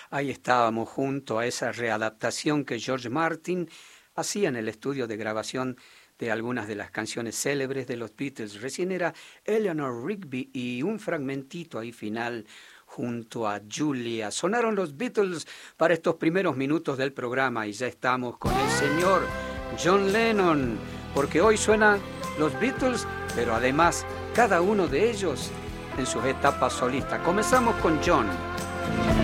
Ahí estábamos junto a esa readaptación que George Martin hacía en el estudio de grabación de algunas de las canciones célebres de los Beatles. Recién era Eleanor Rigby y un fragmentito ahí final junto a Julia. Sonaron los Beatles para estos primeros minutos del programa y ya estamos con el señor John Lennon, porque hoy suenan los Beatles, pero además cada uno de ellos en sus etapas solistas. Comenzamos con John.